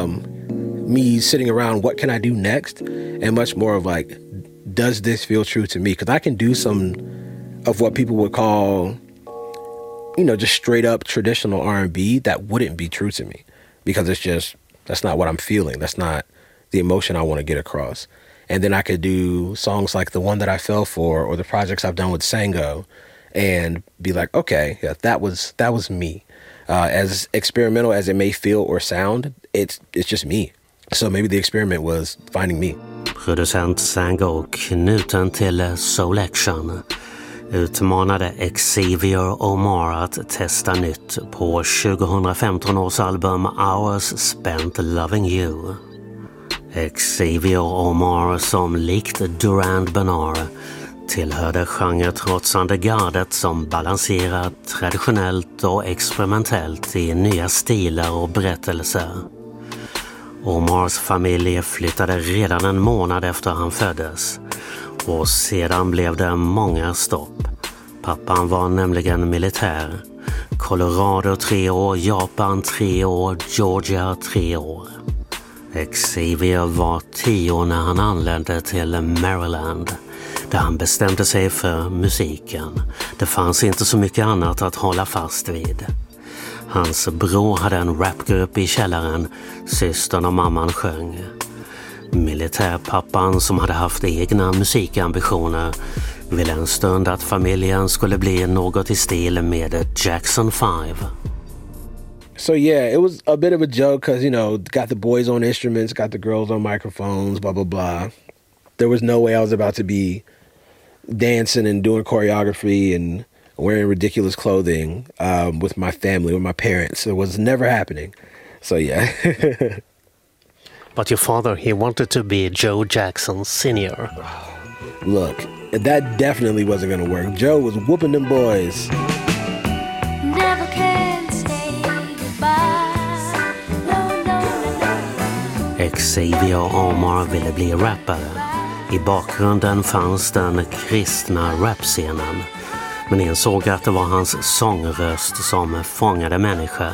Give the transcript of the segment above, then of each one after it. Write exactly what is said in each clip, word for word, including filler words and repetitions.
um, me sitting around, what can I do next? And much more of like, does this feel true to me? Because I can do some of what people would call, you know, just straight up traditional R and B that wouldn't be true to me, because it's just, that's not what I'm feeling. That's not the emotion I want to get across. And then I could do songs like the one that I fell for, or the projects I've done with Sango, and be like, okay, yeah, that was that was me. Uh, as experimental as it may feel or sound, it's it's just me. So maybe the experiment was finding me. Producent Sango, knuten till Soul Action, utmanade Xavier Omar att testa nytt på tjugohundrafemton års album Hours Spent Loving You. Xavier Omar, som likt Durand Bernard tillhörde genretrotsande gardet som balanserar traditionellt och experimentellt i nya stilar och berättelser. Omars familj flyttade redan en månad efter han föddes, och sedan blev det många stopp. Pappan var nämligen militär. Colorado tre år, Japan tre år, Georgia tre år. Xavier var tio när han anlände till Maryland, där han bestämde sig för musiken. Det fanns inte så mycket annat att hålla fast vid. Hans bror hade en rapgrupp i källaren, systern och mamman sjöng. Militärpappan, som hade haft egna musikambitioner, ville en stund att familjen skulle bli något i stil med Jackson five. So yeah, it was a bit of a joke because, you know, got the boys on instruments, got the girls on microphones, blah, blah, blah. There was no way I was about to be dancing and doing choreography and wearing ridiculous clothing um, with my family, with my parents. It was never happening. So yeah. But your father, he wanted to be Joe Jackson Senior Look, that definitely wasn't going to work. Joe was whooping them boys. Never can say goodbye. No, no, no, no. Xavier Omar ville bli rappare. I bakgrunden fanns den kristna rapscenen, men insåg att det var hans sångröst som fångade människor.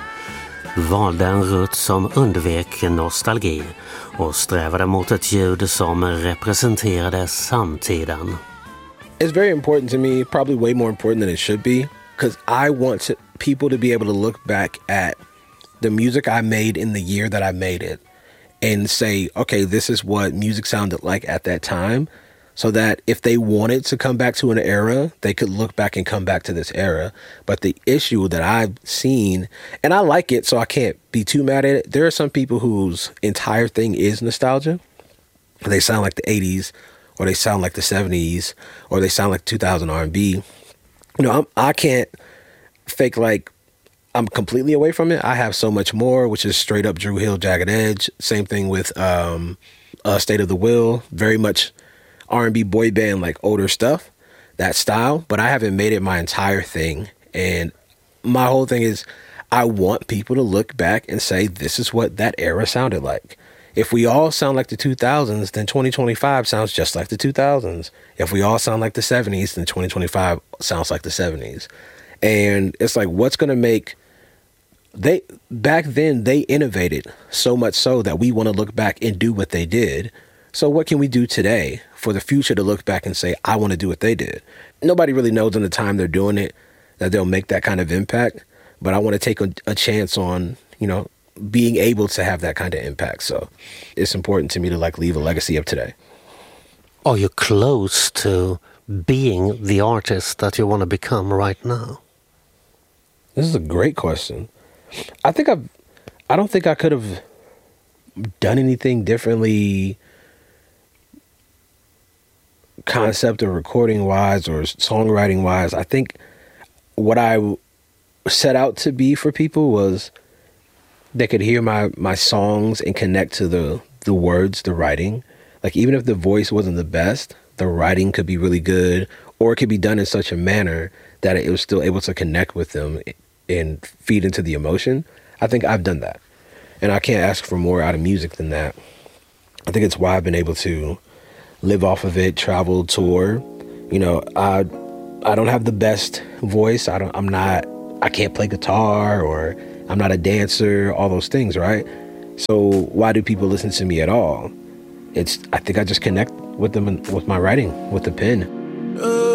Valde en rutt som undvek nostalgi och strävade mot ett ljud som representerade samtiden. It's very important to me, probably way more important than it should be, because I want to, people to be able to look back at the music I made in the year that I made it and say, okay, this is what music sounded like at that time, so that if they wanted to come back to an era, they could look back and come back to this era. But the issue that I've seen, and I like it, so I can't be too mad at it, there are some people whose entire thing is nostalgia. They sound like the eighties, or they sound like the seventies, or they sound like two thousand R and B. You know, I'm, I can't fake like I'm completely away from it. I have so much more, which is straight up Dru Hill, Jagged Edge. Same thing with um, uh, State of the Will. Very much R and B boy band, like older stuff, that style. But I haven't made it my entire thing. And my whole thing is I want people to look back and say, this is what that era sounded like. If we all sound like the two thousands, then twenty twenty-five sounds just like the two thousands. If we all sound like the seventies, then twenty twenty-five sounds like the seventies. And it's like, what's going to make they back then they innovated so much so that we want to look back and do what they did. So what can we do today for the future to look back and say, I want to do what they did? Nobody really knows in the time they're doing it that they'll make that kind of impact. But I want to take a, a chance on, you know, being able to have that kind of impact. So it's important to me to like leave a legacy of today. Are you close to being the artist that you want to become right now? This is a great question. I think I've, I don't think I could have done anything differently concept or recording wise or songwriting wise. I think what I set out to be for people was they could hear my, my songs and connect to the, the words, the writing. Like even if the voice wasn't the best, the writing could be really good, or it could be done in such a manner that it was still able to connect with them and feed into the emotion. I think I've done that. And I can't ask for more out of music than that. I think it's why I've been able to live off of it, travel, tour. You know, I I don't have the best voice. I don't I'm not I can't play guitar, or I'm not a dancer, all those things, right? So why do people listen to me at all? It's, I think I just connect with them in, with my writing, with the pen.